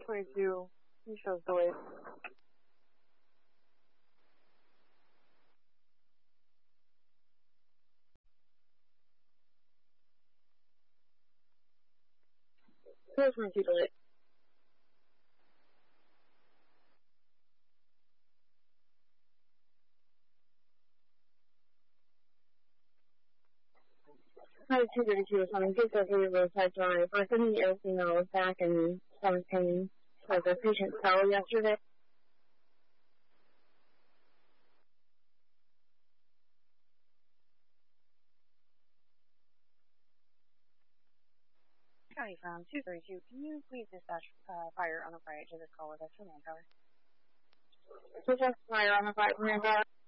2022. He shows the way. Here's my two delay. I had 232 or something. Just over the roadside drive. I couldn't eat everything I was back and stomach pain. So the patient fell yesterday. County from 232. Can you please dispatch fire on the right to this call with extra manpower? Dispatch fire on the right manpower.